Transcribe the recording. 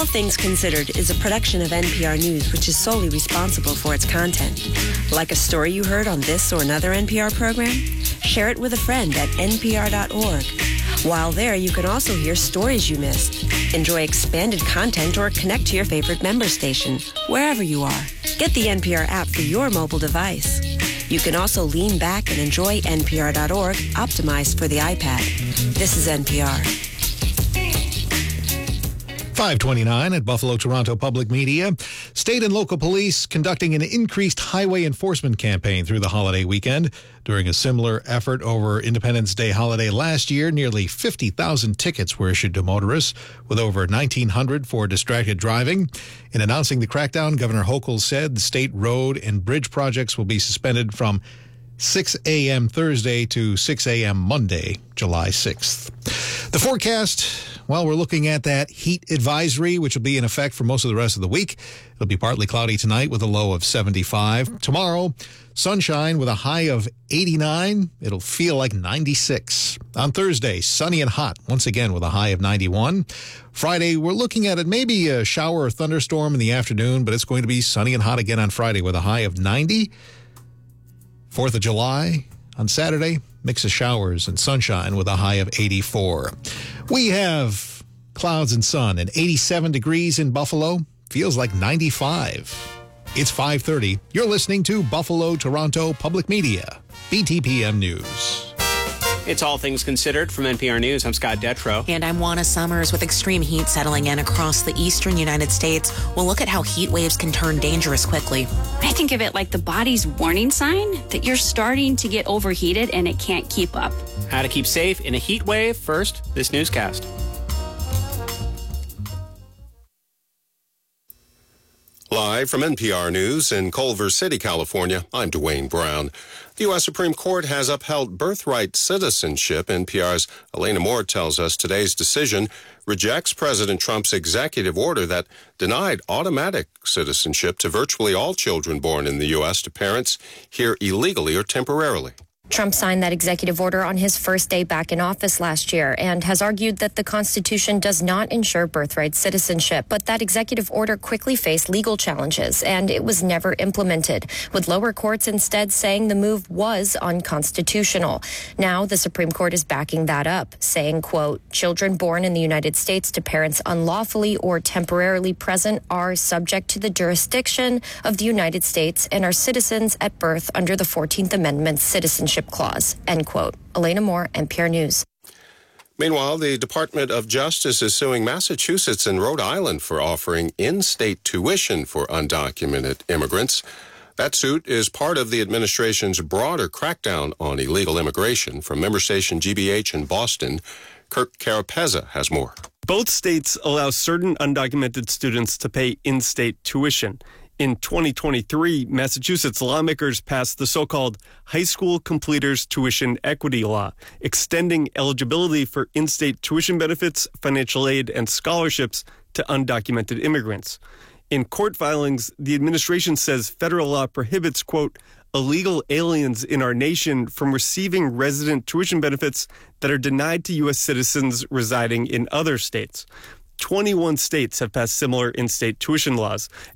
All Things Considered is a production of NPR News, which is solely responsible for its content. Like a story you heard on this or another NPR program? Share it with a friend at npr.org. While there, you can also hear stories you missed, enjoy expanded content, or connect to your favorite member station, wherever you are. Get the NPR app for your mobile device. You can also lean back and enjoy npr.org, optimized for the iPad. This is NPR. 529 at Buffalo Toronto Public Media. State and local police conducting an increased highway enforcement campaign through the holiday weekend. During a similar effort over Independence Day holiday last year, nearly 50,000 tickets were issued to motorists, with over 1,900 for distracted driving. In announcing the crackdown, Governor Hochul said the state road and bridge projects will be suspended from 6 a.m. Thursday to 6 a.m. Monday, July 6th. The forecast, well, we're looking at that heat advisory, which will be in effect for most of the rest of the week. It'll be partly cloudy tonight with a low of 75. Tomorrow, sunshine with a high of 89. It'll feel like 96. On Thursday, sunny and hot, once again with a high of 91. Friday, we're looking at it maybe a shower or thunderstorm in the afternoon, but it's going to be sunny and hot again on Friday with a high of 90. 4th of July on Saturday, mix of showers and sunshine with a high of 84. We have clouds and sun and 87 degrees in Buffalo. Feels like 95. It's 5:30. You're listening to Buffalo Toronto Public Media, BTPM News. It's All Things Considered from NPR News. I'm Scott Detrow. And I'm Juana Summers. With extreme heat settling in across the eastern United States, we'll look at how heat waves can turn dangerous quickly. I think of it like the body's warning sign that you're starting to get overheated and it can't keep up. How to keep safe in a heat wave. First, this newscast. Live from NPR News in Culver City, California, I'm Dwayne Brown. The U.S. Supreme Court has upheld birthright citizenship. NPR's Elena Moore tells us today's decision rejects President Trump's executive order that denied automatic citizenship to virtually all children born in the U.S. to parents here illegally or temporarily. Trump signed that executive order on his first day back in office last year and has argued that the Constitution does not ensure birthright citizenship. But that executive order quickly faced legal challenges, and it was never implemented, with lower courts instead saying the move was unconstitutional. Now the Supreme Court is backing that up, saying, quote, children born in the United States to parents unlawfully or temporarily present are subject to the jurisdiction of the United States and are citizens at birth under the 14th Amendment's citizenship clause, end quote. Elena Moore, NPR News. Meanwhile, the Department of Justice is suing Massachusetts and Rhode Island for offering in-state tuition for undocumented immigrants. That suit is part of the administration's broader crackdown on illegal immigration. From member station GBH in Boston, Kirk Carapezza has more. Both states allow certain undocumented students to pay in-state tuition. In 2023, Massachusetts lawmakers passed the so-called High School Completers Tuition Equity Law, extending eligibility for in-state tuition benefits, financial aid, and scholarships to undocumented immigrants. In court filings, the administration says federal law prohibits, quote, illegal aliens in our nation from receiving resident tuition benefits that are denied to U.S. citizens residing in other states. 21 states have passed similar in-state tuition laws,